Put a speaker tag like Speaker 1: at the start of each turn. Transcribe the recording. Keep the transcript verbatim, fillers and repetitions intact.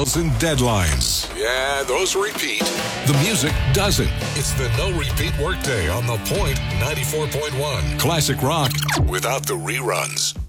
Speaker 1: emails and deadlines. Yeah, those repeat. The music doesn't. It's the no repeat workday on The Point ninety-four point one. Classic rock without the reruns.